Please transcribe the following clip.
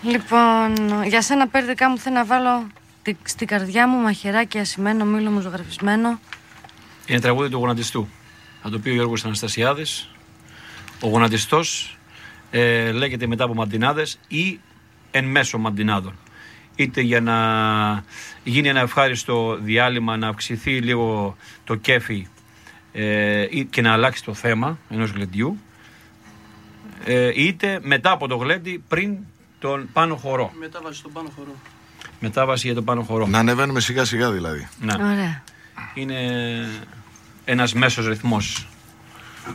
Λοιπόν, για σένα Πέρδικα μου θέλω να βάλω στην καρδιά μου μαχαιράκι ασημένο, μήλο μου ζωγραφισμένο. Είναι τραγούδι του Γονατιστού. Θα το πει ο Γιώργος Αναστασιάδης. Ο Γονατιστός λέγεται μετά από μαντινάδες ή εν μέσω μαντινάδων. Είτε για να γίνει ένα ευχάριστο διάλειμμα, να αυξηθεί λίγο το κέφι και να αλλάξει το θέμα ενός γλεντιού, είτε μετά από το γλέντι πριν τον πάνω χορό. Μετάβαση στον πάνω χορό. Μετάβαση για τον πάνω χορό. Να ανεβαίνουμε σιγά σιγά δηλαδή. Ναι. Ωραία. Είναι ένας μέσος ρυθμός.